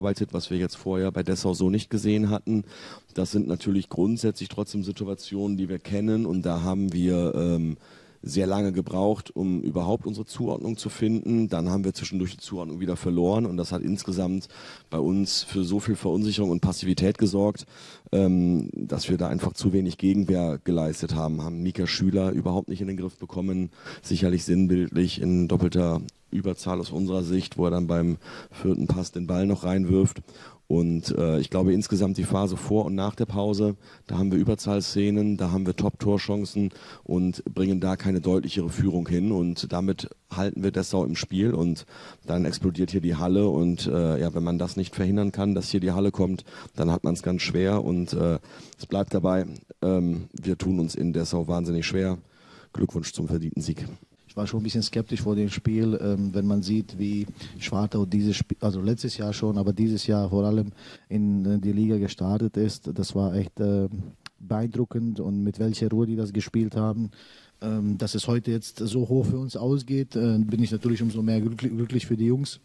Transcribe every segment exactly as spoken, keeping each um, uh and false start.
Was wir jetzt vorher bei Dessau so nicht gesehen hatten. Das sind natürlich grundsätzlich trotzdem Situationen, die wir kennen, und da haben wir ähm, sehr lange gebraucht, um überhaupt unsere Zuordnung zu finden. Dann haben wir zwischendurch die Zuordnung wieder verloren, und das hat insgesamt bei uns für so viel Verunsicherung und Passivität gesorgt, ähm, dass wir da einfach zu wenig Gegenwehr geleistet haben. Haben Mika Schüler überhaupt nicht in den Griff bekommen, sicherlich sinnbildlich in doppelter Überzahl aus unserer Sicht, wo er dann beim vierten Pass den Ball noch reinwirft. Und äh, ich glaube insgesamt die Phase vor und nach der Pause, da haben wir Überzahlszenen, da haben wir Top-Torchancen und bringen da keine deutlichere Führung hin, und damit halten wir Dessau im Spiel, und dann explodiert hier die Halle, und äh, ja, wenn man das nicht verhindern kann, dass hier die Halle kommt, dann hat man es ganz schwer, und äh, es bleibt dabei, ähm, wir tun uns in Dessau wahnsinnig schwer. Glückwunsch zum verdienten Sieg. Ich war schon ein bisschen skeptisch vor dem Spiel, ähm, wenn man sieht, wie Schwartau dieses Spiel, also letztes Jahr schon, aber dieses Jahr vor allem in äh, die Liga gestartet ist. Das war echt äh, beeindruckend, und mit welcher Ruhe die das gespielt haben. Ähm, dass es heute jetzt so hoch für uns ausgeht, äh, bin ich natürlich umso mehr glücklich, glücklich für die Jungs.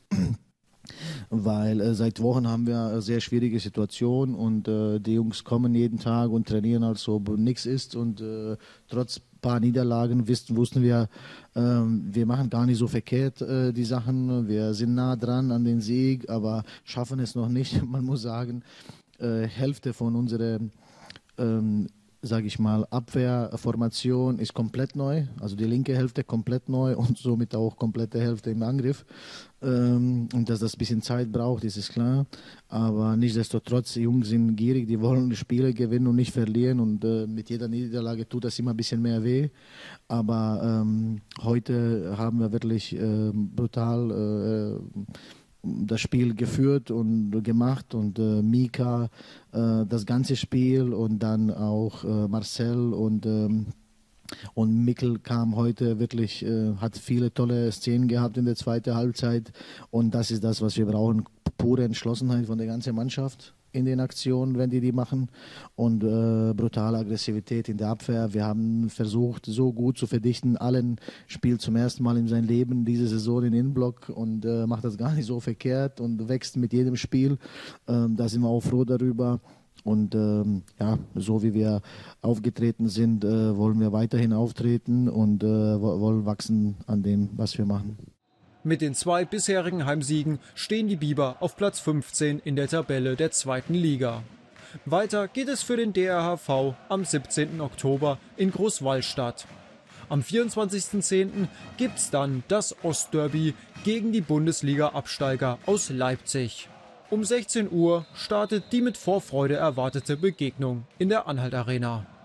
Weil äh, seit Wochen haben wir eine sehr schwierige Situation, und äh, die Jungs kommen jeden Tag und trainieren, als ob nichts ist, und äh, trotz paar Niederlagen wussten, wussten wir, äh, wir machen gar nicht so verkehrt äh, die Sachen, wir sind nah dran an den Sieg, aber schaffen es noch nicht. Man muss sagen, äh, Hälfte von unserer ähm, sage ich mal, Abwehrformation ist komplett neu, also die linke Hälfte komplett neu und somit auch komplette Hälfte im Angriff. Ähm, und dass das ein bisschen Zeit braucht, ist es klar. Aber nichtsdestotrotz, die Jungs sind gierig, die wollen die Spiele gewinnen und nicht verlieren, und äh, mit jeder Niederlage tut das immer ein bisschen mehr weh. Aber ähm, heute haben wir wirklich äh, brutal äh, das Spiel geführt und gemacht, und äh, Mika äh, das ganze Spiel, und dann auch äh, Marcel und ähm, und Mikkel kam heute wirklich, äh, hat viele tolle Szenen gehabt in der zweiten Halbzeit, und das ist das, was wir brauchen, pure Entschlossenheit von der ganzen Mannschaft in den Aktionen, wenn die die machen, und äh, brutale Aggressivität in der Abwehr. Wir haben versucht, so gut zu verdichten. Allen spielt zum ersten Mal in seinem Leben diese Saison in Innenblock und äh, macht das gar nicht so verkehrt und wächst mit jedem Spiel. Ähm, da sind wir auch froh darüber. Und ähm, ja, so wie wir aufgetreten sind, äh, wollen wir weiterhin auftreten und äh, wollen wachsen an dem, was wir machen. Mit den zwei bisherigen Heimsiegen stehen die Biber auf Platz fünfzehn in der Tabelle der zweiten Liga. Weiter geht es für den D R H V am siebzehnten Oktober in Großwallstadt. Am vierundzwanzigsten zehnten gibt's dann das Ostderby gegen die Bundesliga-Absteiger aus Leipzig. Um sechzehn Uhr startet die mit Vorfreude erwartete Begegnung in der Anhalt Arena.